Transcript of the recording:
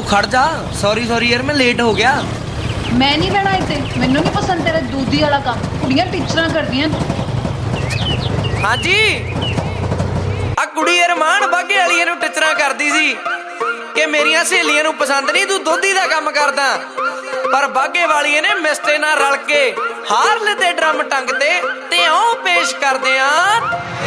ਖੜ ਜਾ। ਸੌਰੀ ਯਾਰ, ਮੈਂ ਲੇਟ ਹੋ ਗਿਆ। ਮੈਂ ਨਹੀਂ ਬਹਿਣਾ ਇੱਥੇ, ਮੈਨੂੰ ਨਹੀਂ ਪਸੰਦ ਤੇਰਾ ਦੂਦੀ ਵਾਲਾ ਕੰਮ। ਕੁੜੀਆਂ ਟੀਚਰਾਂ ਕਰਦੀਆਂ। ਹਾਂਜੀ, ਆ ਕੁੜੀ ਅਰਮਾਨ ਬਾਗੇ ਵਾਲੀਆਂ ਨੂੰ ਟੀਚਰਾਂ ਕਰਦੀ ਸੀ ਕਿ ਮੇਰੀਆਂ ਸਹੇਲੀਆਂ ਨੂੰ ਪਸੰਦ ਨਹੀਂ, ਤੂੰ ਦੋਧੀ ਦਾ ਕੰਮ ਕਰਦਾ। ਪਰ ਬਾਗੇ ਵਾਲੀਏ ਨੇ ਮਿਸਟੇ ਨਾਲ ਰਲ ਕੇ ਹਾਰਲੇ ਤੇ ਡਰਮ ਟੰਗ ਤੇ ਉਹ ਪੇਸ਼ ਕਰਦੇ ਆ